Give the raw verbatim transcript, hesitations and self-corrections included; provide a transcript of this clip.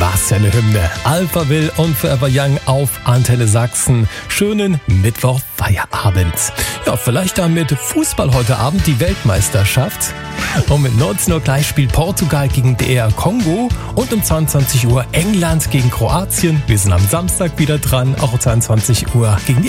Was für eine Hymne. Alpha Will und Forever Young auf Antenne Sachsen. Schönen Mittwoch-Feierabend. Ja, vielleicht dann mit Fußball heute Abend die Weltmeisterschaft. Und mit neunzehn Uhr gleich spielt Portugal gegen D R Kongo und um zweiundzwanzig Uhr England gegen Kroatien. Wir sind am Samstag wieder dran, auch um zweiundzwanzig Uhr gegen die